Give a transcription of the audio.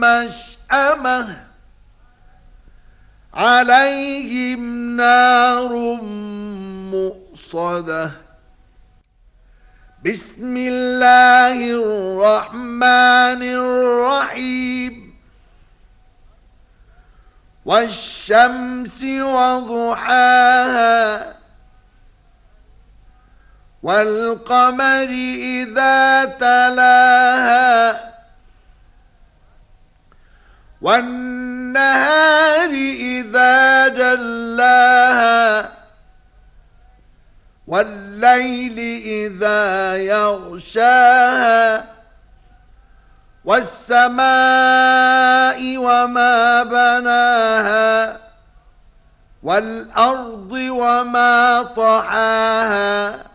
مشأمة عليهم نار مؤصدة. بسم الله الرحمن الرحيم. والشمس وضحاها والقمر إذا تلاها والنهار إذا جلاها والليل إذا يغشاها والسماء وما بناها والأرض وما طحاها